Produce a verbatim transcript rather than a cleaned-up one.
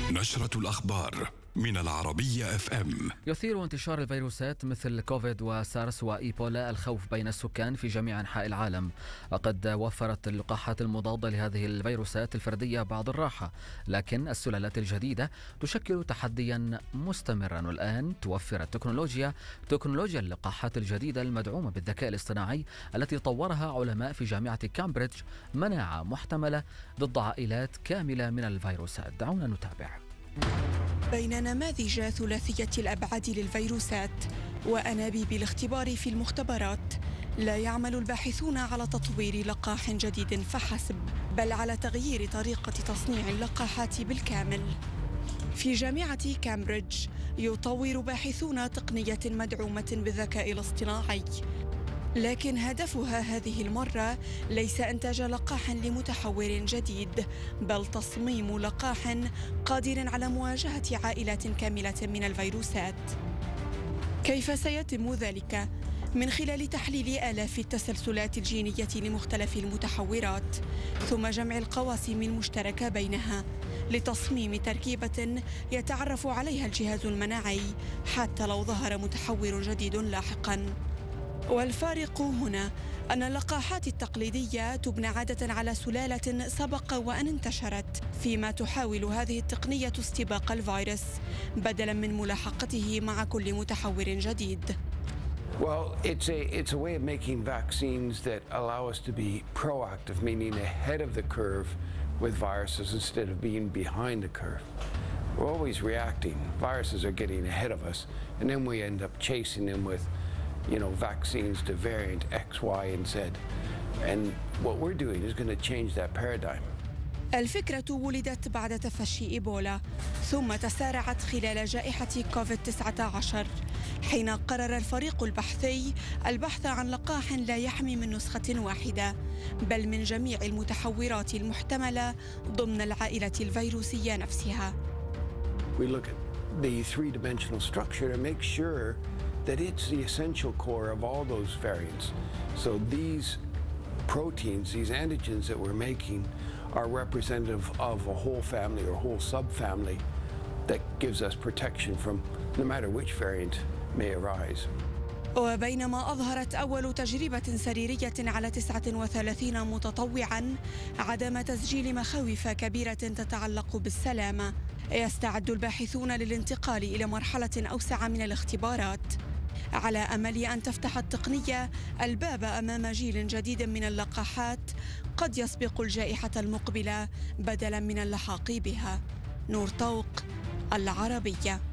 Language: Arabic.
نشرة الأخبار من العربية اف ام. يثير انتشار الفيروسات مثل كوفيد وسارس وإيبولا الخوف بين السكان في جميع أنحاء العالم. وقد وفرت اللقاحات المضادة لهذه الفيروسات الفردية بعض الراحة، لكن السلالات الجديدة تشكل تحديا مستمرا. والآن توفر التكنولوجيا تكنولوجيا اللقاحات الجديدة المدعومة بالذكاء الاصطناعي التي طورها علماء في جامعة كامبريدج مناعة محتملة ضد عائلات كاملة من الفيروسات. دعونا نتابع. بين نماذج ثلاثية الأبعاد للفيروسات وأنابيب الاختبار في المختبرات، لا يعمل الباحثون على تطوير لقاح جديد فحسب، بل على تغيير طريقة تصنيع اللقاحات بالكامل. في جامعة كامبريدج يطور باحثون تقنية مدعومة بالذكاء الاصطناعي، لكن هدفها هذه المرة ليس إنتاج لقاح لمتحور جديد، بل تصميم لقاح قادر على مواجهة عائلات كاملة من الفيروسات. كيف سيتم ذلك؟ من خلال تحليل آلاف التسلسلات الجينية لمختلف المتحورات، ثم جمع القواسم المشتركة بينها لتصميم تركيبة يتعرف عليها الجهاز المناعي حتى لو ظهر متحور جديد لاحقاً. والفارق هنا أن اللقاحات التقليدية تبنى عادة على سلالة سبق وأن انتشرت، فيما تحاول هذه التقنية استباق الفيروس بدلاً من ملاحقته مع كل متحور جديد. Well, it's a it's a way of making vaccines that allow us to be proactive, meaning ahead of the curve with viruses instead of being behind the curve. We're always reacting. Viruses are getting ahead of us, and then we end up chasing them with, you know, vaccines to variant X, Y, and Z. And what we're doing is going to change that paradigm. الفكرة ولدت بعد تفشي إيبولا، ثم تسارعت خلال جائحة كوفيد تسعة عشر، حين قرر الفريق البحثي البحث عن لقاح لا يحمي من نسخة واحدة، بل من جميع المتحورات المحتملة ضمن العائلة الفيروسية نفسها. We look at the three-dimensional structure to make sure that it's the essential core of all those variants. So these proteins, these antigens that we're making are representative of a whole family or whole subfamily that gives us protection from no matter which variant may arise. وبينما أظهرت أول تجربة سريرية على تسعة وثلاثين متطوعاً عدم تسجيل مخاوف كبيرة تتعلق بالسلامة، يستعد الباحثون للانتقال إلى مرحلة أوسع من الاختبارات، على أمل أن تفتح التقنية الباب أمام جيل جديد من اللقاحات قد يسبق الجائحة المقبلة بدلاً من اللحاق بها. نور طوق، العربية.